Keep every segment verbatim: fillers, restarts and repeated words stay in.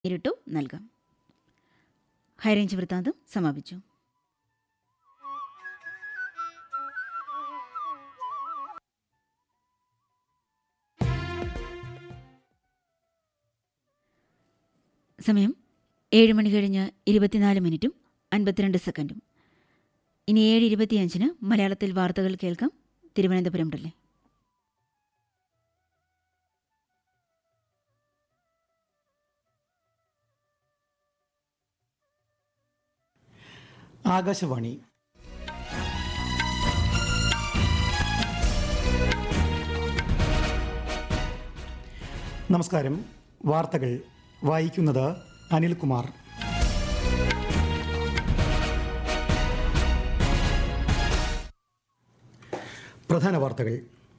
നേരിട്ടു നൽകാം. ഹൈറേഞ്ച് വൃത്താന്തം സമാപിച്ചു. സമയം ഏഴ് മണി കഴിഞ്ഞ് ഇരുപത്തിനാല് മിനിറ്റും അൻപത്തിരണ്ട് സെക്കൻഡും. ഇനി ഏഴ് ഇരുപത്തിയഞ്ചിന് മലയാളത്തിൽ വാർത്തകൾ കേൾക്കാം. തിരുവനന്തപുരം ഡല്ലേ. ആകാശവാണി. നമസ്കാരം. വാർത്തകൾ വായിക്കുന്നത് അനിൽകുമാർ. പ്രധാന വാർത്തകൾ.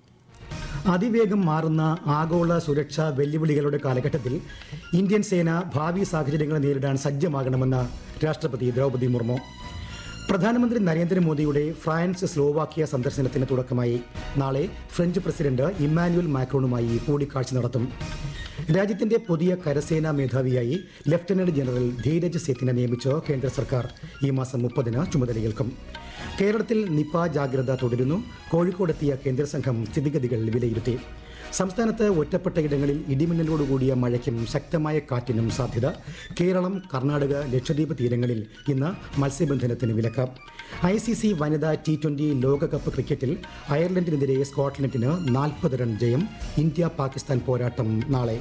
അതിവേഗം മാറുന്ന ആഗോള സുരക്ഷാ വെല്ലുവിളികളുടെ കാലഘട്ടത്തിൽ ഇന്ത്യൻ സേന ഭാവി സാഹചര്യങ്ങളെ നേരിടാൻ സജ്ജമാകണമെന്ന് രാഷ്ട്രപതി ദ്രൗപദി മുർമു. പ്രധാനമന്ത്രി നരേന്ദ്രമോദിയുടെ ഫ്രാൻസ് സ്ലോവാക്യ സന്ദർശനത്തിന് തുടക്കമായി. നാളെ ഫ്രഞ്ച് പ്രസിഡന്റ് ഇമ്മാനുവൽ മാക്രോണുമായി കൂടിക്കാഴ്ച നടത്തും. രാജ്യത്തിന്റെ പുതിയ കരസേനാ മേധാവിയായി ലഫ്റ്റനന്റ് ജനറൽ ധീരജ് സേത്തിനെ നിയമിച്ച് കേന്ദ്ര സർക്കാർ ഈ മാസം മുപ്പതിന് ചുമതലയേൽക്കും. കേരളത്തിൽ നിപ ജാഗ്രത തുടരുന്നു. കോഴിക്കോടെത്തിയ കേന്ദ്ര സംഘം സ്ഥിതിഗതികൾ വിലയിരുത്തി. സംസ്ഥാനത്ത് ഒറ്റപ്പെട്ട ഇടങ്ങളിൽ ഇടിമിന്നലോടുകൂടിയ മഴയ്ക്കും ശക്തമായ കാറ്റിനും സാധ്യത. കേരളം, കർണാടക, ലക്ഷദ്വീപ് തീരങ്ങളിൽ ഇന്ന് മത്സ്യബന്ധനത്തിന് വിലക്ക്. ഐ സി സി വനിതാ ടി ട്വന്റി ലോകകപ്പ് ക്രിക്കറ്റിൽ അയർലൻഡിനെതിരെ സ്കോട്ട്ലൻഡിന് നാൽപ്പത് റൺ ജയം. ഇന്ത്യ പാകിസ്ഥാൻ പോരാട്ടം നാളെ.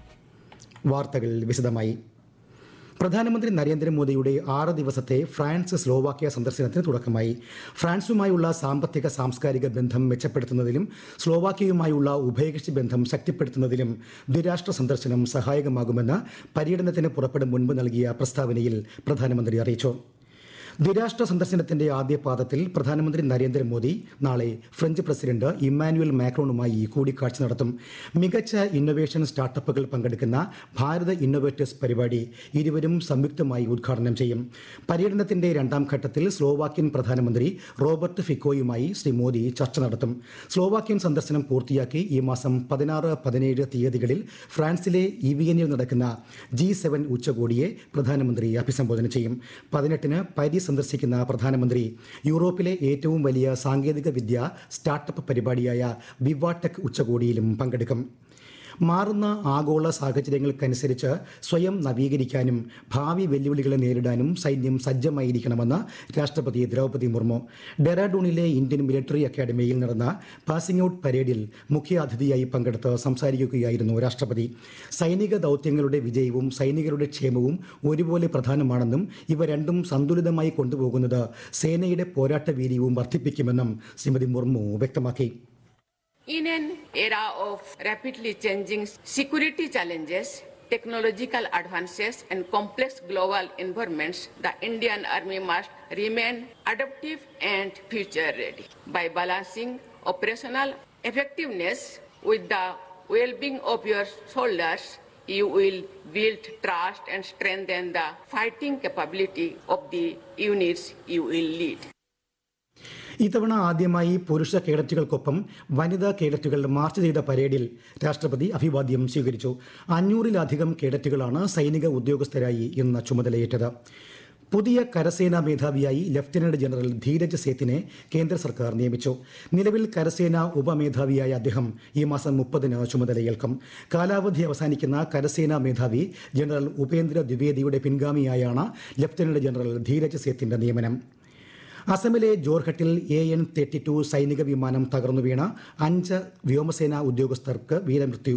വാർത്തകൾ വിശദമായി. പ്രധാനമന്ത്രി നരേന്ദ്രമോദിയുടെ ആറ് ദിവസത്തെ ഫ്രാൻസ് സ്ലോവാക്യ സന്ദർശനത്തിന് തുടക്കമായി. ഫ്രാൻസുമായുള്ള സാമ്പത്തിക സാംസ്കാരിക ബന്ധം മെച്ചപ്പെടുത്തുന്നതിലും സ്ലോവാക്യയുമായുള്ള ഉഭയകക്ഷി ബന്ധം ശക്തിപ്പെടുത്തുന്നതിലും ദ്വിരാഷ്ട്ര സന്ദർശനം സഹായകമാകുമെന്ന് പര്യടനത്തിന് പുറപ്പെടും മുൻപ് നൽകിയ പ്രസ്താവനയിൽ പ്രധാനമന്ത്രി അറിയിച്ചു. ദ്വിരാഷ്ട്ര സന്ദർശനത്തിന്റെ ആദ്യ പാദത്തിൽ പ്രധാനമന്ത്രി നരേന്ദ്രമോദി നാളെ ഫ്രഞ്ച് പ്രസിഡന്റ് ഇമ്മാനുവൽ മാക്രോണുമായി കൂടിക്കാഴ്ച നടത്തും. മികച്ച ഇന്നൊവേഷൻ സ്റ്റാർട്ടപ്പുകൾ പങ്കെടുക്കുന്ന ഭാരത് ഇന്നൊവേറ്റേഴ്സ് പരിപാടി ഇരുവരും സംയുക്തമായി ഉദ്ഘാടനം ചെയ്യും. പര്യടനത്തിന്റെ രണ്ടാം ഘട്ടത്തിൽ സ്ലോവാക്യൻ പ്രധാനമന്ത്രി റോബർട്ട് ഫിക്കോയുമായി ശ്രീ മോദി ചർച്ച നടത്തും. സ്ലോവാക്യൻ സന്ദർശനം പൂർത്തിയാക്കി ഈ മാസം പതിനാറ് പതിനേഴ് തീയതികളിൽ ഫ്രാൻസിലെ ഇവിയനിൽ നടക്കുന്ന ജി സെവൻ ഉച്ചകോടിയെ പ്രധാനമന്ത്രി അഭിസംബോധന ചെയ്യും. പതിനെട്ടിന് പാരീസ് സന്ദർശിക്കുന്ന പ്രധാനമന്ത്രി യൂറോപ്പിലെ ഏറ്റവും വലിയ സാങ്കേതിക വിദ്യ സ്റ്റാർട്ടപ്പ് പരിപാടിയായ വിവാടെക് ഉച്ചകോടിയിലും പങ്കെടുക്കും. മാറുന്ന ആഗോള സാഹചര്യങ്ങൾക്കനുസരിച്ച് സ്വയം നവീകരിക്കാനും ഭാവി വെല്ലുവിളികളെ നേരിടാനും സൈന്യം സജ്ജമായിരിക്കണമെന്ന് രാഷ്ട്രപതി ദ്രൗപദി മുർമു. ഡെറാഡൂണിലെ ഇന്ത്യൻ മിലിറ്ററി അക്കാദമിയിൽ നടന്ന പാസിംഗ് ഔട്ട് പരേഡിൽ മുഖ്യാതിഥിയായി പങ്കെടുത്ത് സംസാരിക്കുകയായിരുന്നു രാഷ്ട്രപതി. സൈനിക ദൗത്യങ്ങളുടെ വിജയവും സൈനികരുടെ ക്ഷേമവും ഒരുപോലെ പ്രധാനമാണെന്നും ഇവ രണ്ടും സന്തുലിതമായി കൊണ്ടുപോകുന്നത് സേനയുടെ പോരാട്ട വീര്യവും വർദ്ധിപ്പിക്കുമെന്നും ശ്രീമതി മുർമു വ്യക്തമാക്കി. In an era of rapidly changing security challenges, technological advances and complex global environments, the Indian Army must remain adaptive and future ready. By balancing operational effectiveness with the well-being of your soldiers, you will build trust and strengthen the fighting capability of the units you will lead. ഇത്തവണ ആദ്യമായി പുരുഷ കേഡറ്റുകൾക്കൊപ്പം വനിതാ കേഡറ്റുകൾ March ചെയ്ത പരേഡിൽ രാഷ്ട്രപതി അഭിവാദ്യം സ്വീകരിച്ചു. അഞ്ഞൂറിലധികം കേഡറ്റുകളാണ് സൈനിക ഉദ്യോഗസ്ഥരായി ഇന്ന് ചുമതലയേറ്റത്. പുതിയ കരസേനാ മേധാവിയായി ലഫ്റ്റനന്റ് ജനറൽ ധീരജ് സേത്തിനെ കേന്ദ്ര സർക്കാർ നിയമിച്ചു. നിലവിൽ കരസേനാ ഉപമേധാവിയായ അദ്ദേഹം ഈ മാസം മുപ്പതിന് ചുമതലയേൽക്കും. കാലാവധി അവസാനിക്കുന്ന കരസേനാ മേധാവി general Upendra ദ്വിവേദിയുടെ പിൻഗാമിയായാണ് lieutenant general Dheeraj സേത്തിന്റെ നിയമനം. അസമിലെ ജോർഹട്ടിൽ എ എൻ തേർട്ടി ടു സൈനിക വിമാനം തകർന്നു വീണ അഞ്ച് വ്യോമസേനാ ഉദ്യോഗസ്ഥർക്ക് വീരമൃത്യു.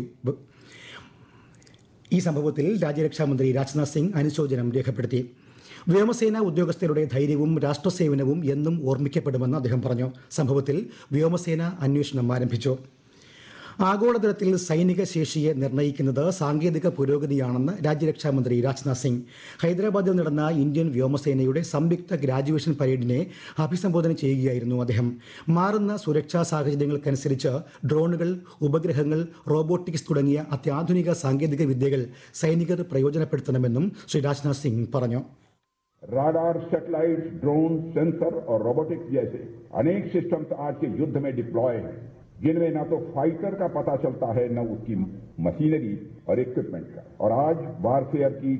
ഈ സംഭവത്തിൽ രാജ്യരക്ഷാമന്ത്രി രാജ്നാഥ് സിംഗ് അനുശോചനം രേഖപ്പെടുത്തി. വ്യോമസേനാ ഉദ്യോഗസ്ഥരുടെ ധൈര്യവും രാഷ്ട്രസേവനവും എന്നും ഓർമ്മിക്കപ്പെടുമെന്ന് അദ്ദേഹം പറഞ്ഞു. സംഭവത്തിൽ വ്യോമസേന അന്വേഷണം ആരംഭിച്ചു. ആഗോളതലത്തിൽ സൈനിക ശേഷിയെ നിർണ്ണയിക്കുന്നത് സാങ്കേതിക പുരോഗതിയാണെന്ന് രാജ്യരക്ഷാമന്ത്രി രാജ്നാഥ് സിംഗ് ഹൈദരാബാദിൽ നടന്ന ഇന്ത്യൻ വ്യോമസേനയുടെ സംയുക്ത ഗ്രാജുവേഷൻ പരേഡിനെ അഭിസംബോധന ചെയ്യുകയായിരുന്നു അദ്ദേഹം. മാറുന്ന സുരക്ഷാ സാഹചര്യങ്ങൾക്കനുസരിച്ച് ഡ്രോണുകൾ, ഉപഗ്രഹങ്ങൾ, റോബോട്ടിക്സ് തുടങ്ങിയ അത്യാധുനിക സാങ്കേതിക വിദ്യകൾ സൈനികർ പ്രയോജനപ്പെടുത്തണമെന്നും ശ്രീ രാജ്നാഥ് സിംഗ് പറഞ്ഞു. राडार, सैटेलाइट, ड्रोन, सेंसर और रोबोटिक्स जैसे अनेक सिस्टम्स आज के युद्ध में डिप्लॉय हैं, जिनमें न तो फाइटर का पता चलता है न उसकी मशीनरी और इक्विपमेंट का। और आज वारफेयर की